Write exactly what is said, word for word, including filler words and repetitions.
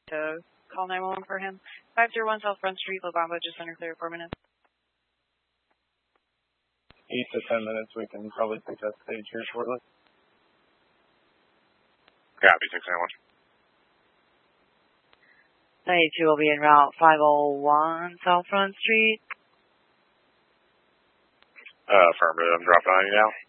to call nine one one for him. five zero one South Front Street, La Bamba, just under clear four minutes. Eight to ten minutes, we can probably pick up stage here shortly. Copy, six nine one. ninety-two will be en route five oh one South Front Street. Uh, affirmative, I'm dropping on you now.